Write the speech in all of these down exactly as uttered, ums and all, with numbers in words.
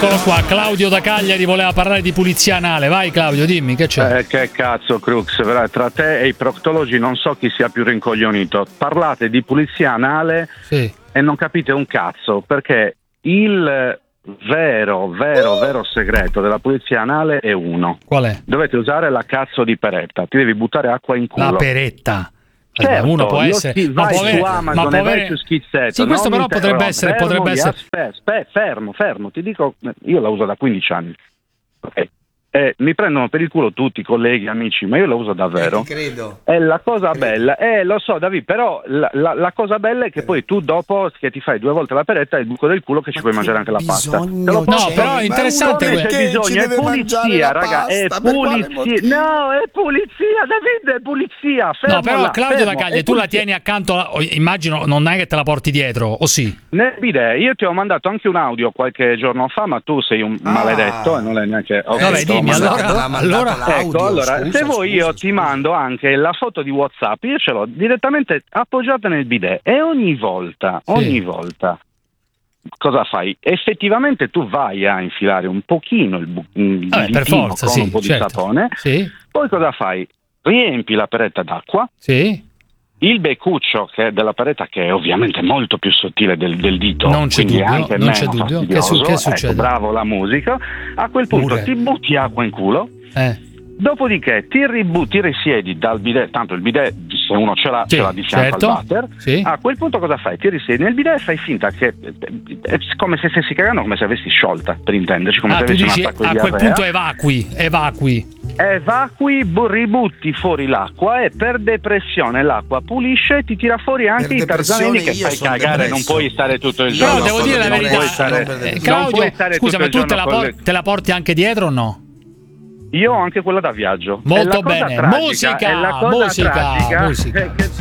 Eccolo qua, Claudio da Cagliari voleva parlare di pulizia anale. Vai Claudio, dimmi che c'è. Eh, che cazzo, Crux, però, tra te e i proctologi non so chi sia più rincoglionito. Parlate di pulizia anale sì. e non capite un cazzo, perché il vero, vero, vero segreto della pulizia anale è uno. Qual è? Dovete usare la cazzo di peretta, ti devi buttare acqua in culo. La peretta. Certo, uno può essere, ti vai può avere, su Amazon ma può e vai avere... su Schizzetto. Sì, questo però inter- potrebbe no, essere, fermo, potrebbe essere... Aspetta, aspetta, fermo, fermo, ti dico, io la uso da quindici anni. Okay. Eh, mi prendono per il culo tutti, colleghi, amici, ma io la uso davvero. Eh, credo. È la cosa credo. bella, eh, lo so, David, però la, la, la cosa bella è che poi tu dopo che ti fai due volte la peretta hai il buco del culo che ci Ma puoi mangiare anche la pasta. Te lo No, posso- però è interessante Come questo. c'è bisogno, è pulizia, raga, è pulizia. No, è pulizia, David, è pulizia. No, però fermola, Claudio da fermo, Cagliari, è tu la pulizia. tieni accanto, a- immagino, non è che te la porti dietro, o sì? Nel bidet, io ti ho mandato anche un audio qualche giorno fa, ma tu sei un Ah. maledetto e non l'hai neanche... ok, Vabbè, te l'ho dimmi, mandato. allora- L'ha mandato allora- l'audio, Ecco, allora, scusa, se vuoi scusa, io ti scusa. mando anche la foto di WhatsApp, io ce l'ho direttamente appoggiata nel bidet e ogni volta, Sì. ogni volta, cosa fai? Effettivamente tu vai a infilare un pochino il, bu- il Vabbè, per ditino forza, con sì, un po' di certo. sapone, Sì, poi cosa fai? Riempi la peretta d'acqua, sì. il beccuccio che è della peretta, che è ovviamente molto più sottile del, del dito, Non c'è quindi dubbio, anche non meno c'è dubbio. Che fastidioso. su- che Ecco, succede? bravo la musica. A quel punto Pure. ti butti acqua in culo. Eh. Dopodiché ti ributti, ti risiedi dal bidet, tanto il bidet se uno ce l'ha, Sì, ce l'ha di fianco certo. al water. Sì. A quel punto cosa fai? Ti risiedi nel bidet e fai finta che è come se stessi cagando, come se avessi sciolta, per intenderci, come Ah, se tu avessi un dici attacco a di quel diarrea. punto evacui, evacui. Evacui, bu- ributti fuori l'acqua e per depressione l'acqua pulisce e ti tira fuori anche Per i tarzanini depressione che io fai sono cagare, depresso. non puoi stare tutto il Però giorno. devo no, dire la non verità, puoi stare- eh, non puoi Claudio, stare scusa, tutto ma il tu te giorno la, con por- le- te la porti anche dietro o no? Io ho anche quella da viaggio. Molto E la cosa bene. tragica- Musica, e la cosa musica, tragica musica. è che-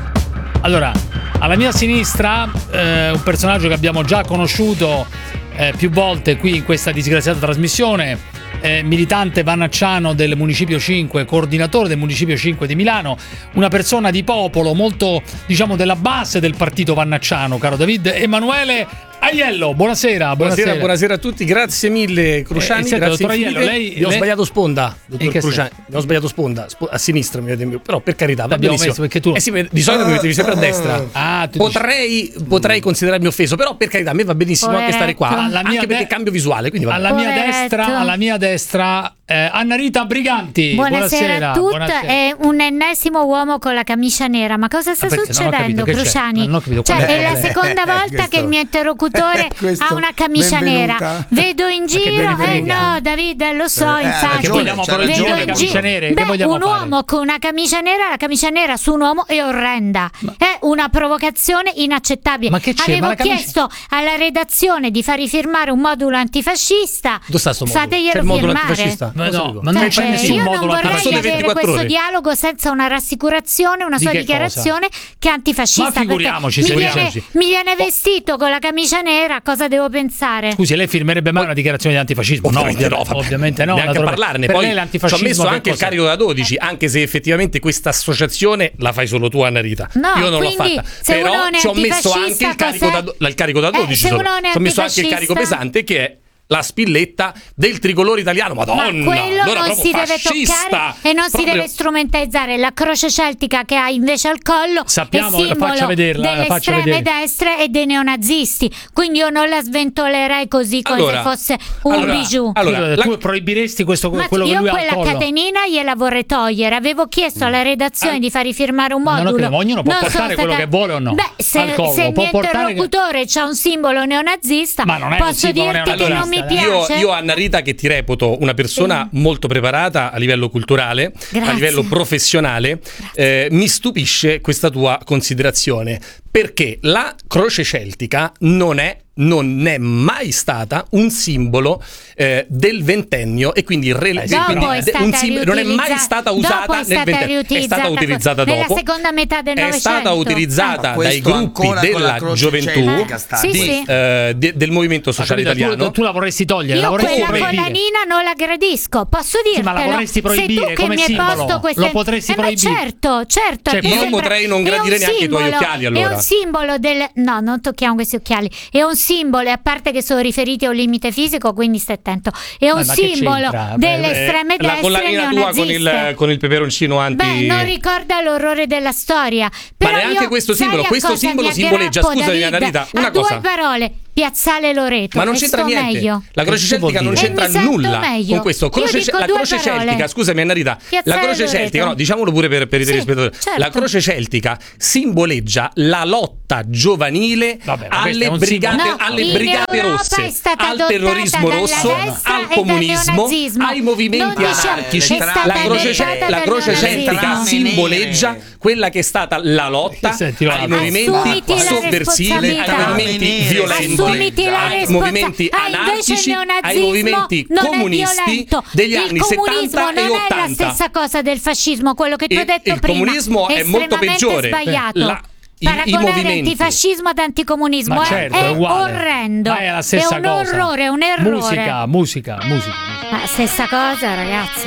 Allora, alla mia sinistra eh, un personaggio che abbiamo già conosciuto eh, più volte qui in questa disgraziata trasmissione, eh, militante vannacciano del Municipio cinque, coordinatore del Municipio cinque di Milano, una persona di popolo molto, diciamo, della base del partito vannacciano, caro David, Emanuele Aiello. Buonasera, buonasera. Buonasera, buonasera a tutti, grazie mille Cruciani. Eh, senta, grazie dottor Aiello, infinite. lei- Io ho lei- sbagliato sponda, In dottor che Cruciani. Ne ho sbagliato sponda, spo- a sinistra mi vede, però per carità, va L'abbiamo benissimo. messo perché tu- Eh sì, di solito mi mettevi sempre a destra. Ah, tu Potrei, potrei considerarmi offeso, però per carità a me va benissimo anche stare qua, Alla mia anche perché de- cambio visuale, quindi va alla bene. mia Poveretto. destra, alla mia destra eh, Anna Rita Briganti. Buonasera, a tutti. buonasera. È un ennesimo uomo con la camicia nera. Ma cosa sta Ah, perché? Non ho succedendo, capito, che c'è? Cruciani? Non ho capito, Cioè, qual è? è la seconda volta Questo- che il mio interlocutore Questo- ha una camicia benvenuta. nera. Vedo in che giro, eh benvenuta. no, Davide, lo so, Eh, infatti. Che vogliamo c'ha proteggere ragione, le Vedo in camicie giro- nere? Che Beh, vogliamo un fare? uomo con una camicia nera, la camicia nera su un uomo è orrenda. È una provocazione inaccettabile. Ma che c'è? Avevo Ma la camicia- chiesto alla redazione di fargli firmare un modulo antifascista. Dove sta sto modulo? Fateglielo C'è il modulo firmare. antifascista? Ma Non so no, dico. ma non Cioè, c'è eh, nessun io non modulo vorrei antifascista. avere ventiquattro questo ore. dialogo senza una rassicurazione, una Di sua che dichiarazione che è antifascista. Ma figuriamoci, perché mi figuriamoci. viene, mi viene vestito con la camicia nera, cosa devo pensare? Scusi, lei firmerebbe mai una dichiarazione di antifascismo? Ovviamente no, no, vabbè. ovviamente no. Neanche a naturalmente. parlarne. Per Poi lei ci ho l'antifascismo messo che anche il cos'è? carico da dodici, anche se effettivamente questa associazione la fai solo tu, Anna Rita. No, Io non l'ho quindi, fatta. se Però uno è ci ho messo antifascista, anche il carico cos'è? da, do- il carico da Eh, dodici. se solo. uno non è Ci ho messo anche il carico antifascista? pesante che è la spilletta del tricolore italiano. Madonna, Ma quello allora non proprio si deve fascista. toccare e non si Proprio- deve strumentalizzare la croce celtica che ha invece al collo. Sappiamo, è la faccia simbolo vederla, la delle faccia estreme vedere. destre e dei neonazisti. Quindi io non la sventolerei così come Allora, se fosse un allora, bijou. allora, Scusa, la- tu proibiresti questo, Ma quello che io lui ha al quella collo? catenina gliela vorrei togliere. Avevo chiesto alla redazione Ah, di fargli firmare un non ho modulo. capito, ma ognuno può Non sono portare quello stata- che vuole o no? Beh, se, Al collo, se il può mio portare che- interlocutore c'ha un simbolo neonazista, Ma non è un posso simbolo dirti che non neonazista, mi eh. Io, piace. io Anna Rita che ti reputo una persona molto preparata a livello culturale, Grazie. a livello professionale, eh, mi stupisce questa tua considerazione, perché la croce celtica non è non è mai stata un simbolo eh, del ventennio e quindi, re- Eh sì, Dopo quindi è de- stata un sim- non è mai riutilizzata- stata dopo usata è nel stata ventennio, è riutilizzata stata utilizzata nella dopo, seconda metà del è stata Novecento. utilizzata Ah, dai questo gruppi ancora con la della croce gioventù celtica sta. Sì, di, sì. eh, de- del Movimento Sociale Capito, Italiano. Tu, tu la vorresti togliere, la Io vorresti quella proibire. collanina non la gradisco, posso Sì, dirtelo. ma la vorresti proibire Se tu che come mi hai simbolo, posto queste... lo potresti eh, ma proibire. certo, certo. Cioè, mi io sembra- potrei non è gradire un neanche i tuoi simbolo- occhiali, allora. È un simbolo del... No, non tocchiamo questi occhiali. È un simbolo, e a parte che sono riferiti a un limite fisico, quindi stai attento, è un ma che simbolo c'entra? delle Beh, estreme La destre collanina tua con neonaziste. il, con il peperoncino anti... Beh, non ricorda l'orrore della storia. Ma Però neanche io, questo sai simbolo, a questo cosa simbolo mi simboleggia, aggrappo, scusami, David? Annalita, una a cosa. due parole, Piazzale Loreto. Ma non e c'entra sto niente. meglio. La croce Che vuol celtica non dire? c'entra E mi sento nulla meglio. con questo. Io Croce- dico la due croce parole. celtica, scusami Annalita, Piazzale la croce Loreto. celtica, no, diciamolo pure per, per i Sì, telespettatori. certo. La croce celtica simboleggia la lotta giovanile Vabbè, ma questo è alle un brigate, simbolo. No, alle in brigate Europa rosse, è stata al adottata terrorismo dalla rosso, destra al e dal comunismo, neonazismo. ai movimenti Non dice- anarchici. è stata La croce, adottata la dal croce neonazismo. celtica simboleggia quella che è stata la lotta Senti, ai guarda. movimenti Assumiti la sovversivi, ai responsabilità. movimenti violenti, Assumiti la ai responsa- movimenti Ah, invece il anarchici, ai neonazismo movimenti non è comunisti violento. degli il anni comunismo settanta e non è la ottanta. stessa cosa del fascismo, quello che tu hai Il- detto il prima. comunismo è molto estremamente peggiore. sbagliato. La- i- i Paragonare movimenti. antifascismo ad anticomunismo Ma è, certo, è è uguale. orrendo. Ma è la stessa è un cosa. orrore, è un errore. Musica, musica, musica. Ma stessa cosa, ragazzi.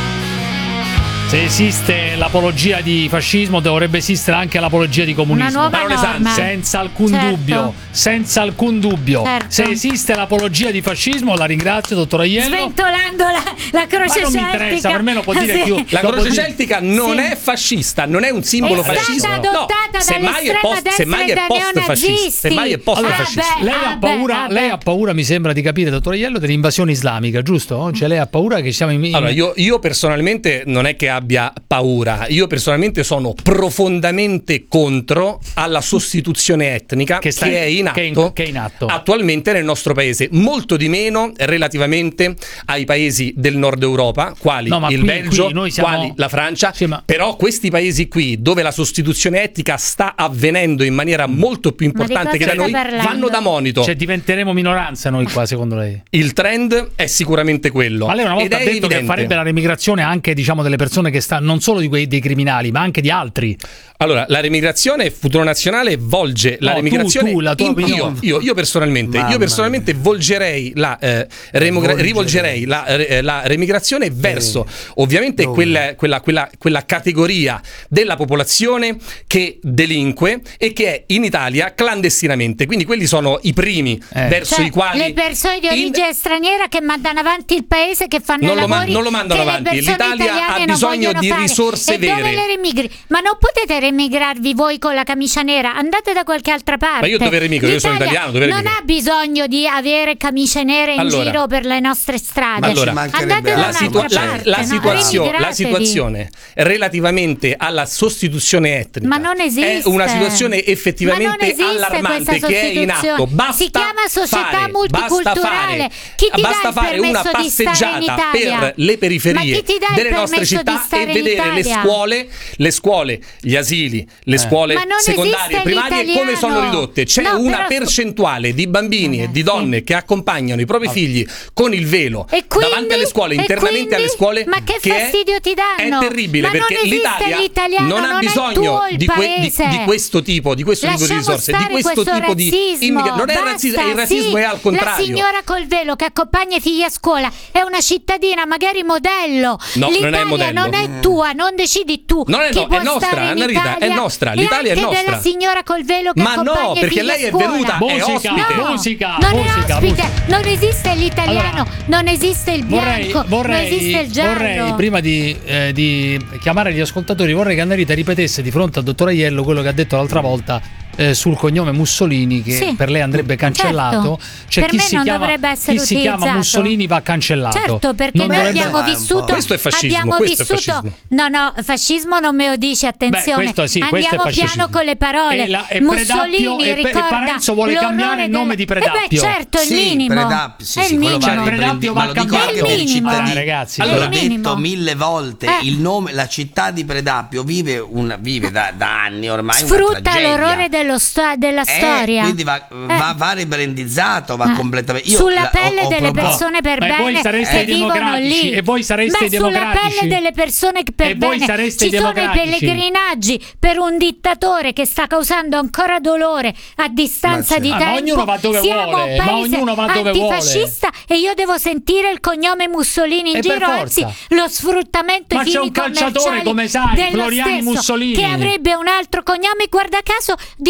Se esiste l'apologia di fascismo, dovrebbe esistere anche l'apologia di comunismo. Una nuova Parole norma. sante. Senza alcun Certo. dubbio, senza alcun dubbio. Certo. Se esiste l'apologia di fascismo, la ringrazio, dottor Aiello. Sventolando la, la croce Ma non mi celtica. interessa, per me lo può dire Sì. chiunque. La Lo croce può dire- celtica non Sì. è fascista, non è un simbolo È stata fascista. adottata semmai è dall'estrema post, destra semmai e è dai post fascista. neonazisti. Semmai è post Allora, fascista. vabbè. Lei ha Ah, paura, beh, lei ah, ha paura, mi sembra di capire, dottor Aiello, dell'invasione islamica, giusto? Cioè lei ha paura che siamo in... in- Allora, io, io personalmente non è che abbia paura, io personalmente sono profondamente contro alla sostituzione etnica che, Che sta- è in che è in- atto, che è in atto. attualmente nel nostro paese, molto di meno relativamente ai paesi del nord Europa, quali No, ma il qui- Belgio, qui noi siamo- quali la Francia, Sì, ma- però questi paesi qui dove la sostituzione etnica sta avvenendo in maniera molto più Ma di importante che cosa da noi, sta parlando? vanno da monito. Cioè diventeremo minoranza noi qua, secondo lei? Il trend è sicuramente quello. Ma lei una volta ed ha è detto che evidente. farebbe la remigrazione anche, diciamo, delle persone che stanno, non solo di quei dei criminali, ma anche di altri. Allora, la remigrazione Futuro Nazionale volge la No, remigrazione tu- tu, la tua in- opinione. io, io, io personalmente, Mamma io personalmente volgerei la eh, remogra- Volgerei. rivolgerei la, eh, la remigrazione verso ovviamente Dove? quella, quella, quella, quella categoria della popolazione che delinque e che è in Italia clandestinamente. Quindi quelli sono i primi Eh. verso Cioè, i quali le persone di in- origine straniera che mandano avanti il paese, che fanno Non i lo ma- lavori non lo mandano che le avanti. persone L'Italia italiane ha non bisogno vogliono di fare. risorse e dove vere. le remigri? Ma non potete remigrarvi voi con la camicia nera, andate da qualche altra parte. Ma io dove remigro? Io sono L'Italia italiano, dove non remigro? ha bisogno di avere camicie nere in Allora. giro per le nostre strade. Allora, Ci mancherebbe andate da la, altro, situa- un'altra la- parte, la no? situazio- la Remigratevi. situazione relativamente alla sostituzione etnica Ma non esiste. è una situazione Ma non effettivamente esiste allarmante questa che è in atto. sostituzione. Basta Si chiama società fare, multiculturale. Basta fare, Chi ti dà basta il fare una permesso di stare in passeggiata Italia? per le Ma periferie chi ti dà il delle nostre permesso di città stare e in vedere le Italia? scuole, le scuole, gli asili, le Eh. scuole Ma non secondarie e esiste primarie come l'italiano. sono ridotte. C'è No, una però- percentuale di bambini e di Eh, donne sì. che accompagnano i propri figli con il velo E quindi? davanti alle scuole, E internamente quindi? alle scuole, Ma che è- fastidio ti danno? È terribile Ma non perché esiste l'Italia l'italiano, non ha non è bisogno tuo il di, que- di- paese. di questo tipo, di questo tipo di Lasciamo risorse, di stare questo, questo tipo di razzismo. immigra- non è Basta, razzismo, il razzismo sì. è al contrario. La signora col velo che accompagna i figli a scuola è una cittadina, magari modello. No, non è L'Italia modello. non è tua, non decidi tu. Non è chi no, può è nostra, stare in Annarita, è Italia nostra, e l'Italia è anche nostra. della signora col velo che Ma accompagna no, i perché figli lei a è scuola. venuta, è Musica, ospite. No, musica, non musica, è ospite, musica. non esiste l'italiano, Allora, non esiste il Vorrei, bianco, vorrei, non esiste il giallo. vorrei prima di, eh, di chiamare gli ascoltatori, vorrei che Annarita ripetesse di fronte al dottor Aiello quello che ha detto l'altra volta eh, sul cognome Mussolini, che Sì, per lei andrebbe cancellato. certo. Cioè, Per chi me si non chiama, dovrebbe essere chi si chiama utilizzato. Mussolini va cancellato. Certo, perché Non noi dovrebbe- abbiamo fare un po'. vissuto Questo è fascismo, abbiamo questo è vissuto fascismo. No, no, fascismo non me lo dici, attenzione. Beh, questo sì, questo è Andiamo fascismo. piano con le parole. E la- e Mussolini Predappio- e- e ricorda Parenzo vuole l'orrore cambiare il del- nome di Eh beh, Predappio. certo, è il Sì, minimo. Predappio, sì, è sì, il quello minimo. va Cioè, Predappio va ma lo dico cambiato. anche È il per i minimo. cittadini. Eh, ragazzi, Allora, è ho il minimo. detto mille volte, Eh. il nome, la città di Predappio vive, una, vive da, da anni ormai una Sfrutta tragedia. l'orrore dello sto- della Eh, storia. quindi va, va, va ribrandizzato, va Eh. completamente. Io sulla la- pelle ho- ho delle proposto- persone per Ma bene voi sareste che i vivono democratici, lì. e voi sareste Beh, i democratici. sulla pelle delle persone che per E voi bene sareste i ci sono i democratici. pellegrinaggi per un dittatore che sta causando ancora dolore a distanza Ma di certo. Ah, ma tempo. ognuno va dove Siamo vuole, un ma paese ognuno va dove vuole. antifascista e io devo sentire il cognome Mussolini in E per giro, forza. anzi lo sfruttamento Ma ai c'è fini un calciatore, commerciali come sai, dello Floriani stesso, Mussolini. che avrebbe un altro cognome, guarda caso di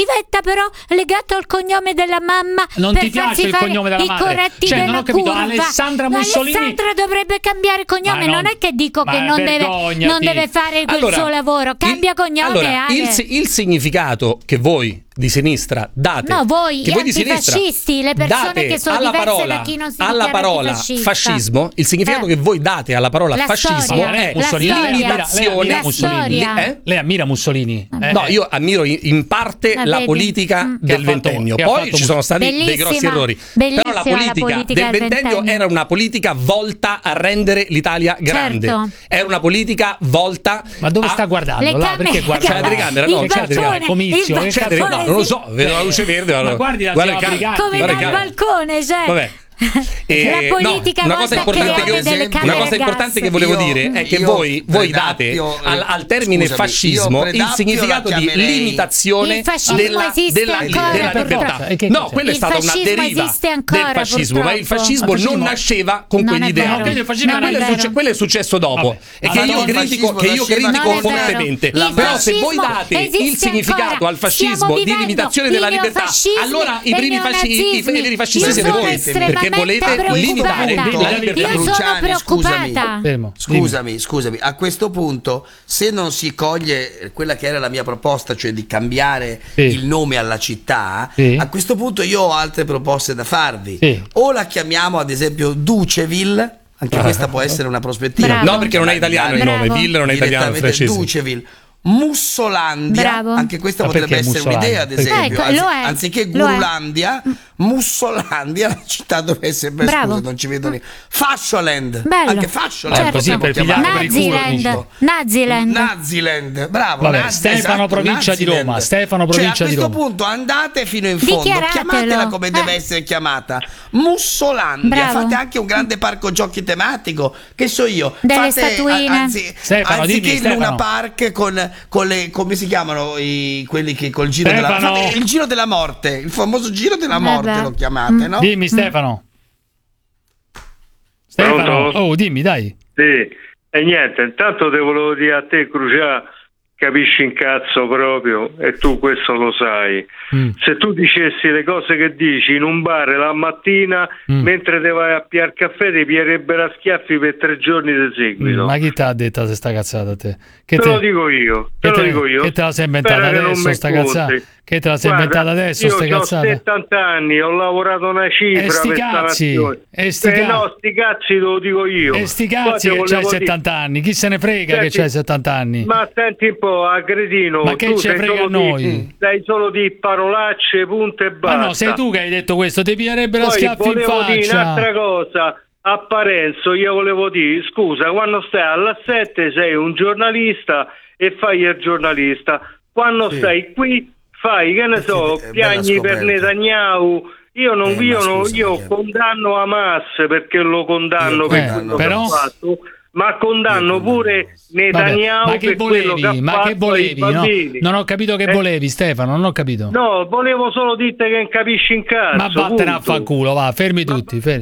diventa però legato al cognome della mamma. Non per ti piace farsi il fare cognome della i madre? corretti Cioè, della non ho capito, curva. Alessandra Mussolini- Alessandra dovrebbe cambiare cognome, Ma non, non- è che dico ma che non deve, vergognati. non deve fare quel Allora, suo lavoro, cambia il- cognome. allora, Ale. il, si- il significato che voi di sinistra date, No, voi, che gli voi di sinistra antifascisti, le persone date che sono alla diverse parola, da chi non si alla dichiara parola antifascista. fascismo, il significato Eh. che voi date alla parola La fascismo storia, è la storia. l'imitazione. Lei ammira La Mussolini? storia. Eh? Lei ammira Mussolini? Eh, No, eh. io ammiro in in parte Ah, la vedi? politica Mm. Che del ha fatto- ventennio, che ha poi fatto ci sono stati dei Bellissima, grossi errori. bellissima Però la la politica, politica del del ventennio ventennio. era una politica volta a rendere l'Italia grande. Certo. Era una politica volta Ma dove a... sta guardando? Le Là, camere- perché guarda C'è la là? telecamera, Il no, c'è la telecamera. balcone, Comizio, il che C'è la telecamera, balcone, no, non lo sì. so, vedo la luce verde. Ma guarda- guardi la guarda il signora ca- Briganti. Come guarda dal il ca- balcone, cioè. Vabbè. Eh, La politica no, una volta cosa a importante che, creare delle una camere cosa a importante gas. che volevo Io- dire è che io voi, voi date Predappio, al, al termine scusami, fascismo io il Predappio significato la di chiamerei- limitazione Il fascismo della, esiste della, ancora, della libertà. purtroppo. E che No, cos'è? quella è Il stata una fascismo deriva esiste ancora, del fascismo, ma il purtroppo. fascismo Il fascismo- non nasceva con Non quegli è vero. ideali. Quindi il fascismo Non non è quello, è vero. succe- quello è successo dopo Vabbè. e che Allora, io il critico, fascismo che io nasceva- critico Non è vero. fortemente. Il Però se voi fascismo date il esiste significato ancora. al fascismo Stiamo di vivendo limitazione i della libertà, neofascismi allora i e primi i fascisti, i neonazismi. veri fascisti Io siete sono voi, estremamente perché volete preoccupata. limitare la Io libertà. sono Luciani, preoccupata. Fermo. Scusami, scusami, a questo punto, se non si coglie quella che era la mia proposta, cioè di cambiare Sì. il nome alla città, Sì. a questo punto io ho altre proposte da farvi. Sì. O la chiamiamo ad esempio Duceville, anche questa può essere una prospettiva. Bravo. No, perché non è italiano il nome, Bravo. Ville non è italiano, è Direttamente francese. Duceville. Mussolandia, Bravo. anche questa Ma potrebbe perché essere un'idea, ad Mussolandia? esempio. Ecco, lo è. Anzi- anziché Lo è. Gurulandia, Mussolandia, la città dove è sempre Bravo. scusa, non ci vedo lì. Fascioland, Bello. anche Fascioland. Eh, così per possiamo pigliarlo per il culo, chiamarlo. Naziland. dico. Naziland. Naziland, bravo. Vabbè, Nazi- Stefano, esatto, provincia di Naziland. Roma, Stefano, Cioè, provincia a di questo Roma. punto andate fino in fondo, Dichiaratelo. chiamatela come deve Eh. essere chiamata. Mussolandia, Bravo. fate anche un grande parco giochi tematico, che so io. Delle fate, statuine. a- anzi, Stefano, anziché dimmi, il Luna Stefano. Park con, con le, come si chiamano i, quelli che col giro della Stefano. fate il giro della morte, il famoso giro della morte Vabbè. lo chiamate, no? Dimmi Stefano. Stefano, Pronto? oh dimmi dai. Sì, e niente, intanto te volevo dire a te, Crucià, capisci in cazzo proprio, e tu questo lo sai. Mm. Se tu dicessi le cose che dici in un bar la mattina, Mm. mentre te vai a piare caffè, ti pierebbero a schiaffi per tre giorni di seguito. Ma chi ti ha detto questa cazzata a te? Che Te lo dico io, te che lo te- dico io. che te la sei inventata Spera che non adesso mi sta incontri. cazzata? Che te la sei Guarda, inventata adesso ste io ho cazzate? settanta anni, ho lavorato una cifra E sti per sta cazzi, nazione. e sti Eh ca- no, sti cazzi te lo dico io. E sti Qua cazzi te che c'hai volevo dire- settanta anni, chi se ne frega Senti, che c'hai settanta anni? Ma senti un po', a cretino, Ma che tu ce sei frega solo a noi? Di, sei solo di parolacce, punto e Ma basta. no, sei tu che hai detto questo, ti piglierebbero a Poi schiaffi in volevo dire faccia. un'altra cosa. A Parenzo io volevo dire, scusa, quando stai alla sette sei un giornalista e fai il giornalista. Quando Sì. stai qui fai, che ne Eh sì, so, è bella piagni per scoperta. Netanyahu. Io non Eh, ma io, non- scusami, io che- condanno Hamas perché lo condanno Io per condanno quello però- che ha fatto, ma condanno Io condanno pure Hamas. Netanyahu Vabbè, ma che per quello che ha volevi? Ma fatto che ai volevi? No? bambini. Non ho capito che Eh, volevi, Stefano, non ho capito. No, volevo solo dirti che non capisci in cazzo. Ma vattene a punto. fanculo, va, fermi tutti, fermi.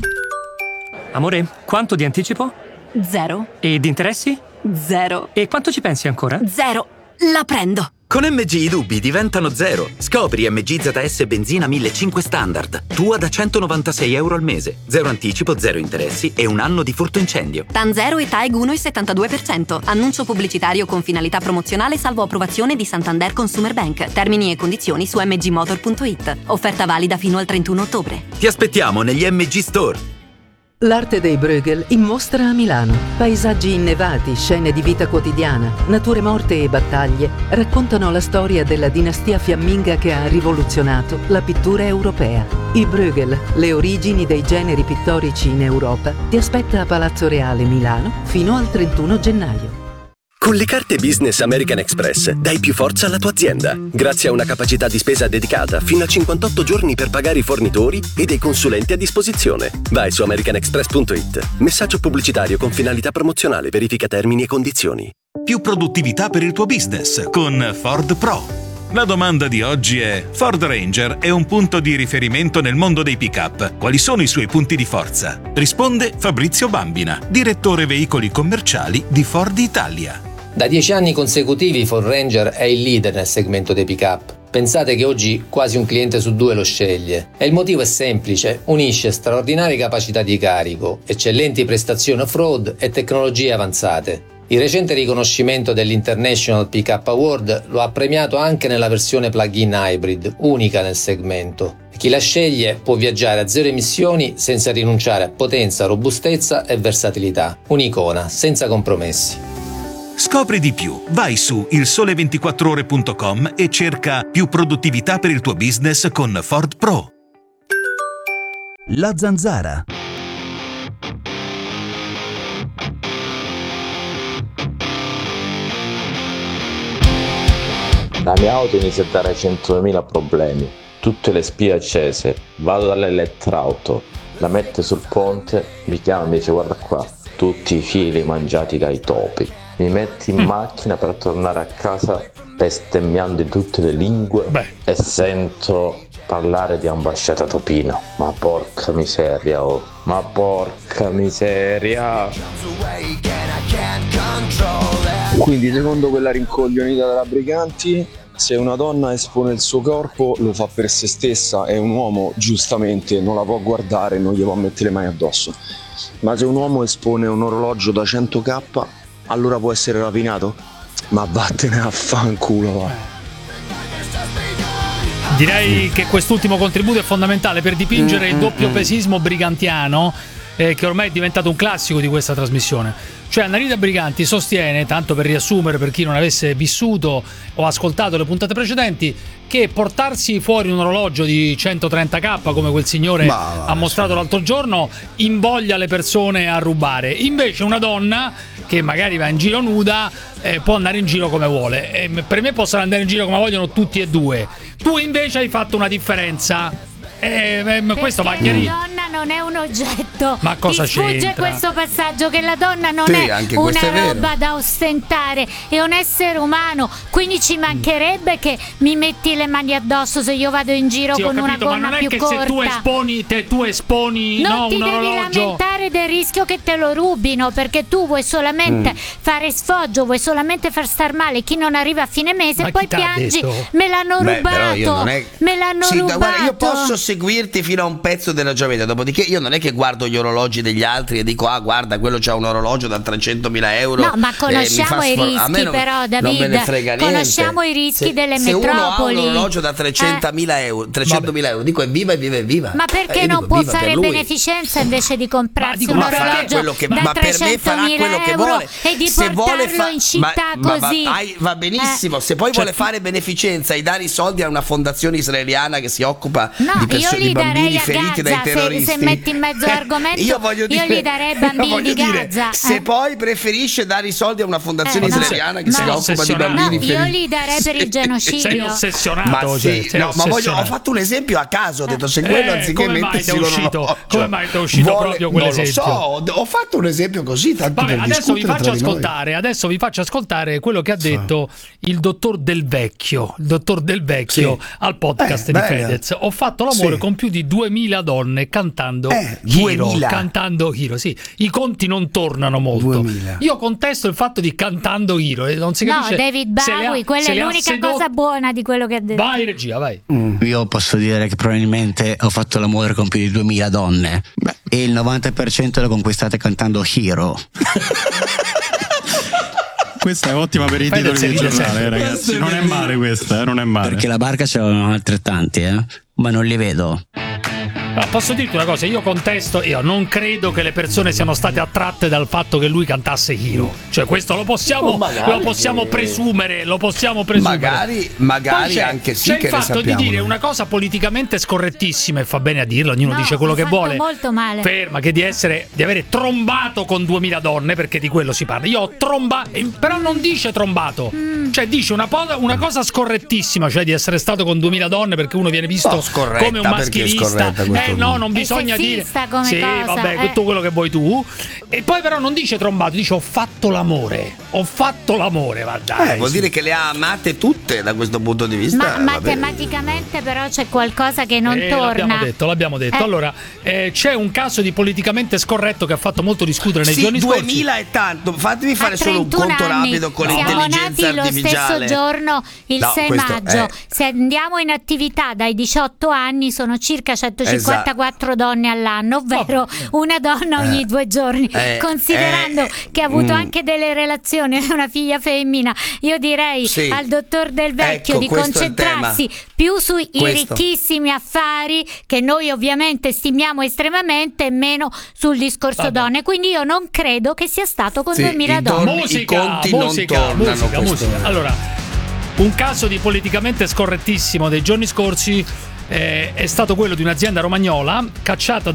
Amore, quanto di anticipo? Zero. E di interessi? Zero. E quanto ci pensi ancora? Zero. La prendo. Con M G i dubbi diventano zero. Scopri M G Z S Benzina millecinquecento Standard. Tua da centonovantasei euro al mese. Zero anticipo, zero interessi e un anno di furto incendio. TAN zero e TAEG uno virgola settantadue per cento. Annuncio pubblicitario con finalità promozionale salvo approvazione di Santander Consumer Bank. Termini e condizioni su m g motor punto i t. Offerta valida fino al trentuno ottobre. Ti aspettiamo negli M G Store. L'arte dei Bruegel in mostra a Milano. Paesaggi innevati, scene di vita quotidiana, nature morte e battaglie raccontano la storia della dinastia fiamminga che ha rivoluzionato la pittura europea. I Bruegel, le origini dei generi pittorici in Europa, ti aspetta a Palazzo Reale Milano fino al trentuno gennaio. Con le carte Business American Express dai più forza alla tua azienda, grazie a una capacità di spesa dedicata fino a cinquantotto giorni per pagare i fornitori e dei consulenti a disposizione. Vai su american express punto i t. Messaggio pubblicitario con finalità promozionale, verifica termini e condizioni. Più produttività per il tuo business con Ford Pro. La domanda di oggi è: Ford Ranger è un punto di riferimento nel mondo dei pick-up. Quali sono i suoi punti di forza? Risponde Fabrizio Bambina, direttore veicoli commerciali di Ford Italia. Da dieci anni consecutivi Ford Ranger è il leader nel segmento dei pick-up. Pensate che oggi quasi un cliente su due lo sceglie e il motivo è semplice: unisce straordinarie capacità di carico, eccellenti prestazioni off-road e tecnologie avanzate. Il recente riconoscimento dell'International Pickup Award lo ha premiato anche nella versione plug-in hybrid, unica nel segmento. Chi la sceglie può viaggiare a zero emissioni senza rinunciare a potenza, robustezza e versatilità. Un'icona, senza compromessi. Scopri di più. Vai su il sole ventiquattro ore punto com e cerca più produttività per il tuo business con Ford Pro. La Zanzara. La mia auto inizia a dare centomila problemi, tutte le spie accese, vado dall'elettrauto, la mette sul ponte, mi chiama e mi dice guarda qua, tutti i fili mangiati dai topi. Mi metti in macchina per tornare a casa bestemmiando in tutte le lingue Beh. e sento parlare di ambasciata topina. Ma porca miseria, oh, ma porca miseria. Quindi secondo quella rincoglionita della Briganti, se una donna espone il suo corpo lo fa per se stessa e un uomo giustamente non la può guardare, non gli può mettere le mani addosso. Ma se un uomo espone un orologio da cento k, allora può essere rapinato? Ma vattene a fanculo, va. Direi che quest'ultimo contributo è fondamentale per dipingere il doppio pesismo brigantiano, eh, che ormai è diventato un classico di questa trasmissione. Cioè Annalisa Briganti sostiene, tanto per riassumere per chi non avesse vissuto o ascoltato le puntate precedenti, che portarsi fuori un orologio di centotrenta k come quel signore bah, ha mostrato l'altro giorno invoglia le persone a rubare. Invece una donna che magari va in giro nuda eh, può andare in giro come vuole. E per me possono andare in giro come vogliono tutti e due. Tu invece hai fatto una differenza. Eh, eh, questo va chiarito. La donna non è un oggetto. Ma cosa Ti sfugge c'entra? questo passaggio che la donna non sì, è una è roba da ostentare, è un essere umano. Quindi ci mancherebbe che mi metti le mani addosso se io vado in giro sì, con capito, una gonna ma non è più che corta. se tu esponi, te, tu esponi non no, ti un devi orologio. lamentare del rischio che te lo rubino, perché tu vuoi solamente mm. fare sfoggio, vuoi solamente far star male chi non arriva a fine mese. Ma e poi piangi, detto? me l'hanno Beh, rubato, però io non è... me l'hanno sì, rubato. Guarda, io posso seguirti fino a un pezzo della giornata, dopodiché io non è che guardo gli orologi degli altri e dico ah guarda quello c'ha un orologio da trecentomila euro. No, ma conosciamo i rischi sfor- non, però David, non me ne frega niente. Conosciamo i rischi se, delle se metropoli. Se uno ha un orologio da trecentomila euro, trecentomila euro, dico evviva evviva evviva. Ma perché eh, non dico, può evviva fare per beneficenza invece di comprarsi ma, un ma farà orologio quello che, da ma per me farà quello che vuole e di se portarlo vuole fa- in città ma, così ma, ma, va benissimo eh. Se poi cioè, vuole fare beneficenza e dare i soldi a una fondazione israeliana che si occupa no, di, perso- io di bambini a feriti Gaza, dai terroristi se, se metti in mezzo l'argomento io, voglio dire, io gli darei bambini di dire, Gaza se eh. poi preferisce dare i soldi a una fondazione eh, no, israeliana che no, si occupa di bambini no, feriti io gli darei per il genocidio. Sei ossessionato, ma sì, cioè, no, ma voglio, ho fatto un esempio a caso, ho detto se quello eh, anziché come mettersi mai ti è uscito, come mai ti è uscito vuole, proprio quell'esempio? Non lo so, ho fatto un esempio così tanto Vabbè, per adesso vi faccio tra ascoltare adesso vi faccio ascoltare quello che ha detto sì. il dottor Del Vecchio il dottor Del Vecchio sì. al podcast eh, di bella. Fedez. Ho fatto l'amore sì. con più di duemila donne cantando eh, Hiro, duemila. Cantando Hiro, sì. I conti non tornano molto. duemila. Io contesto il fatto di cantando Hiro e non si capisce. No, David Bowie, quella è l'unica sedot... cosa buona di quello che ha detto. Vai regia, vai. Mm. Io posso dire che probabilmente ho fatto l'amore con più di duemila donne. Beh. E il novanta per cento l'ho conquistate cantando Hiro. Questa è ottima per i titoli del giornale, ragazzi. Non è male questa, eh? Non è male. Perché la barca ce l'hanno altrettanti, eh? Ma non li vedo. No, posso dirti una cosa, io contesto, io non credo che le persone siano state attratte dal fatto che lui cantasse Hiro. Cioè questo lo possiamo, magari, lo possiamo presumere, lo possiamo presumere. Magari, magari anche sì, c'è che il fatto ne di dire noi. una cosa politicamente scorrettissima e fa bene a dirlo, ognuno no, dice quello che vuole. Molto male. Ferma, che di essere di avere trombato con duemila donne, perché di quello si parla. Io ho trombato, però non dice trombato. Mm. Cioè dice una, po- una cosa scorrettissima, cioè di essere stato con duemila donne perché uno viene visto no, scorretta, come un maschilista. Eh no, non bisogna dire come sì, cosa, vabbè, eh. tutto quello che vuoi tu. E poi però non dice trombato, dice ho fatto l'amore. Ho fatto l'amore, va dai. Eh, vuol dire che le ha amate tutte da questo punto di vista. Ma va bene. matematicamente però c'è qualcosa che non Eh, torna. L'abbiamo detto, l'abbiamo detto. Eh. Allora, eh, c'è un caso di politicamente scorretto che ha fatto molto discutere nei Sì, giorni scorsi. duemila e tanto. Fatemi fare A solo un trentuno conto anni rapido con siamo l'intelligenza nati lo artificiale. stesso giorno, il No, sei questo maggio. è- Se andiamo in attività dai diciotto anni sono circa centocinquantaquattro donne all'anno, ovvero una donna ogni Eh. due giorni. Eh, Considerando eh, che ha avuto mm. anche delle relazioni, una figlia femmina, io direi Sì. al dottor Del Vecchio Ecco, di questo è il concentrarsi tema. più sui Questo. ricchissimi affari che noi ovviamente stimiamo estremamente e meno sul discorso Vabbè. donne. Quindi io non credo che sia stato con Sì, duemila i don- donne. i Musica, conti non musica, tornano, musica, questo musica. è. Allora, un caso di politicamente scorrettissimo dei giorni scorsi eh, è stato quello di un'azienda romagnola cacciata